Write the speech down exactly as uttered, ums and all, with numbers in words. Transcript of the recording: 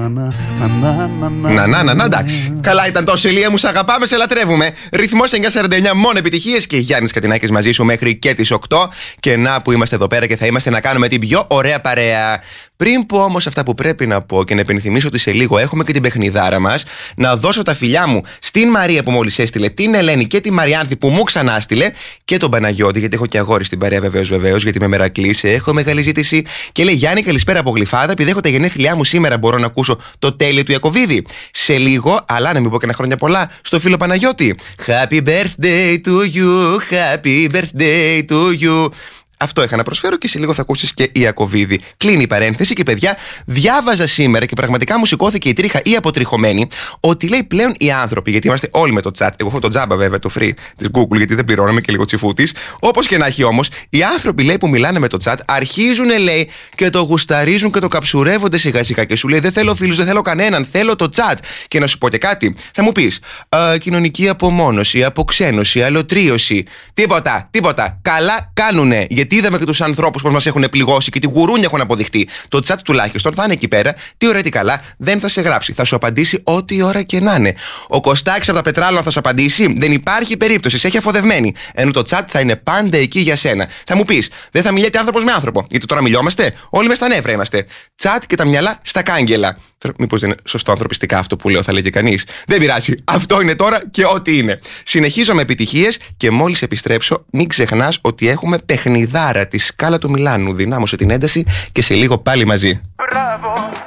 Να, να, να, να, εντάξει. Καλά ήταν τόσο, Ηλία μου, σ' αγαπάμε, σε λατρεύουμε. Ρυθμός εννιά σαράντα εννιά, μόνο επιτυχίες και Γιάννης Κατινάκης μαζί σου μέχρι και τις οκτώ. Και να που είμαστε εδώ πέρα και θα είμαστε να κάνουμε την πιο ωραία παρέα. Πριν πω όμως αυτά που πρέπει να πω και να επενθυμίσω ότι σε λίγο έχουμε και την παιχνιδάρα μας, να δώσω τα φιλιά μου στην Μαρία που μόλις έστειλε, την Ελένη και τη Μαριάνθη που μου ξανά στείλε και τον Παναγιώτη, γιατί έχω και αγόρι στην παρέα βεβαίως, βεβαίως, γιατί με μερακλής, έχω μεγάλη ζήτηση. Και λέει: Γιάννη, καλησπέρα από Γλυφάδα. Επειδή έχω τα γενέθλιά μου σήμερα, μπορώ να ακούσω το τέλειο του Ιακωβίδη. Σε λίγο, αλλά να μην πω και ένα χρόνια πολλά, στο φίλο Παναγιώτη. Happy birthday to you, happy birthday to you. Αυτό είχα να προσφέρω και σε λίγο θα ακούσεις και η Ιακωβίδη. Κλείνει η παρένθεση και παιδιά, διάβαζα σήμερα και πραγματικά μου σηκώθηκε η τρίχα ή αποτριχωμένη ότι λέει πλέον οι άνθρωποι, γιατί είμαστε όλοι με το chat. Εγώ έχω το τζάμπα βέβαια, το free της Google, γιατί δεν πληρώναμε και λίγο τσιφούτης. Όπως και να έχει όμως, οι άνθρωποι λέει που μιλάνε με το chat αρχίζουν λέει και το γουσταρίζουν και το καψουρεύονται σιγά σιγά και σου λέει: Δεν θέλω φίλους, δεν θέλω κανέναν, θέλω το chat. Και να σου πω και κάτι, θα μου πεις: κοινωνική απομόνωση, αποξένωση, αλωτρίωση. Τίποτα, τίποτα. Καλά κάνουνε. Γιατί είδαμε και τους ανθρώπους που μας έχουν πληγώσει και τι γουρούνια έχουν αποδειχτεί. Το chat τουλάχιστον θα είναι εκεί πέρα. Τι ωραία, τι καλά, δεν θα σε γράψει. Θα σου απαντήσει ό,τι ώρα και να είναι. Ο Κωστάκης από τα Πετράλωνα θα σου απαντήσει. Δεν υπάρχει περίπτωση, σε έχει αφοδευμένη. Ενώ το chat θα είναι πάντα εκεί για σένα. Θα μου πεις: Δεν θα μιλιέται άνθρωπος με άνθρωπο. Γιατί τώρα μιλιόμαστε. Όλοι μες στα νεύρα είμαστε. Chat και τα μυαλά στα κάγκελα. Μήπως δεν είναι σωστό ανθρωπιστικά αυτό που λέω, θα λέγει κανείς. Δεν πειράζει. Αυτό είναι τώρα και ό,τι είναι. Συνεχίζω με επιτυχίες και μόλις επιστρέψω, μην ξεχνάς ότι έχουμε παιχνιδάρα τη Σκάλα του Μιλάνου. Δυνάμωσε την ένταση και σε λίγο πάλι μαζί. Μπράβο!